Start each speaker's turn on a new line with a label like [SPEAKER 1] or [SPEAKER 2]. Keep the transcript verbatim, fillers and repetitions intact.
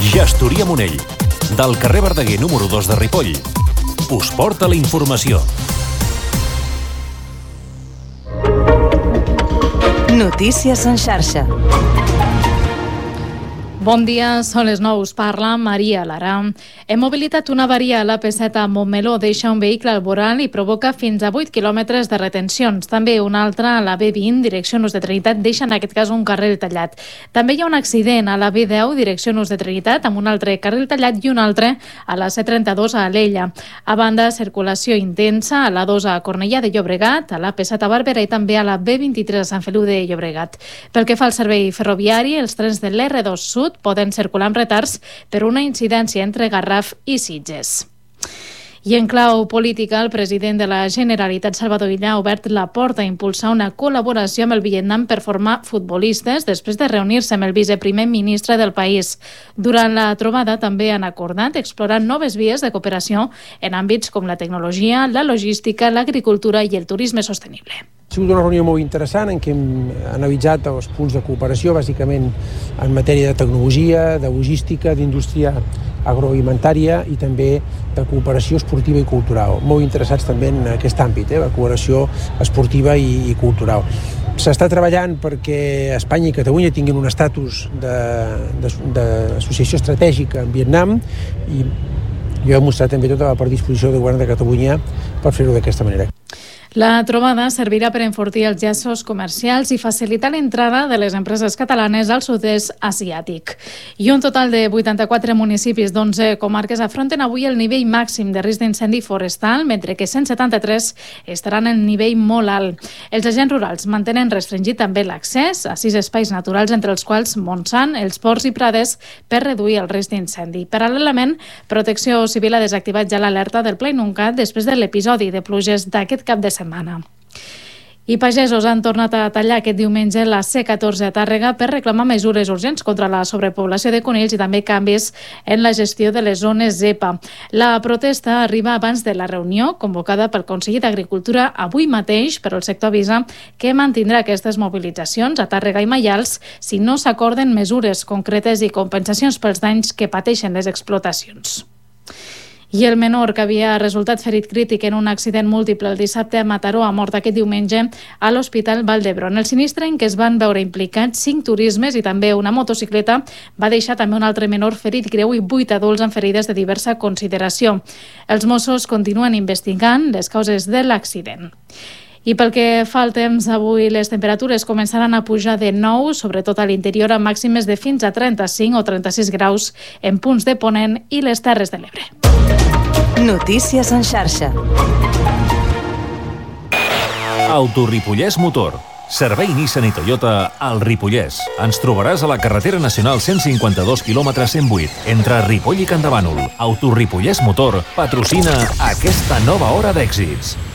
[SPEAKER 1] Gestoria Monell, del carrer Verdaguer número dos de Ripoll. Us porta la informació.
[SPEAKER 2] Notícies en xarxa.
[SPEAKER 3] Bon dia, són les nou, us parla Maria Lara. Hem mobilitat una avaria a l'A P set a Montmeló, deixa un vehicle al volant i provoca fins a vuit quilòmetres de retencions. També una altra a la B vint, direcció Nus de Trinitat, deixa en aquest cas un carril tallat. També hi ha un accident a la B deu, direcció Nus de Trinitat, amb un altre carril tallat i un altre a la C trenta-dos a Alella. A banda, circulació intensa a la dos a Cornellà de Llobregat, a l'A P set a Barberà i també a la B vint-i-tres a Sant Feliu de Llobregat. Pel que fa al servei ferroviari, els trens de l'R dos Sud poden circular amb retards per una incidència entre Garraf i Sitges. I en clau política, el president de la Generalitat, Salvador Illa, ha obert la porta a impulsar una col·laboració amb el Vietnam per formar futbolistes després de reunir-se amb el viceprimer ministre del país. Durant la trobada també han acordat explorar noves vies de cooperació en àmbits com la tecnologia, la logística, l'agricultura i el turisme sostenible.
[SPEAKER 4] Ha sigut una reunió molt interessant en què hem analitzat els punts de cooperació, bàsicament en matèria de tecnologia, de logística, d'indústria agroalimentària i també de cooperació esportiva i cultural. Molt interessats també en aquest àmbit, eh, la cooperació esportiva i, i cultural. S'està treballant perquè Espanya i Catalunya tinguin un estatus d'associació estratègica amb Vietnam i jo he mostrat també tota la predisposició del govern de Catalunya per fer-ho d'aquesta manera.
[SPEAKER 3] La trobada servirà per enfortir els llaços comercials i facilitar l'entrada de les empreses catalanes al sud-est asiàtic. I un total de vuitanta-quatre municipis d'onze comarques afronten avui el nivell màxim de risc d'incendi forestal, mentre que cent setanta-tres estaran en nivell molt alt. Els agents rurals mantenen restringit també l'accés a sis espais naturals, entre els quals Montsant, els Ports i Prades, per reduir el risc d'incendi. Paral·lelament, Protecció Civil ha desactivat ja l'alerta del Pla Inuncat després de l'episodi de pluges d'aquest cap de setmana. I pagesos han tornat a tallar aquest diumenge la C catorze a Tàrrega per reclamar mesures urgents contra la sobrepoblació de conills i també canvis en la gestió de les zones zepa. La protesta arriba abans de la reunió convocada pel Consell d'Agricultura avui mateix, però el sector avisa que mantindrà aquestes mobilitzacions a Tàrrega i Maials si no s'acorden mesures concretes i compensacions pels danys que pateixen les explotacions. I el menor, que havia resultat ferit crític en un accident múltiple el dissabte a Mataró, ha mort aquest diumenge a l'Hospital Vall d'Hebron. El sinistre, en què es van veure implicats cinc turismes i també una motocicleta, va deixar també un altre menor ferit greu i vuit adults amb ferides de diversa consideració. Els Mossos continuen investigant les causes de l'accident. I pel que fa al temps, avui les temperatures començaran a pujar de nou, sobretot a l'interior, amb màximes de fins a trenta-cinc o trenta-sis graus en punts de Ponent i les Terres de l'Ebre.
[SPEAKER 2] Notícies en xarxa.
[SPEAKER 1] Autoripollès Motor. Servei Nissan i Toyota al Ripollès. Ens trobaràs a la carretera nacional cent cinquanta-dos quilòmetres cent vuit, entre Ripoll i Campdevànol. Autoripollès Motor patrocina aquesta nova hora d'èxits.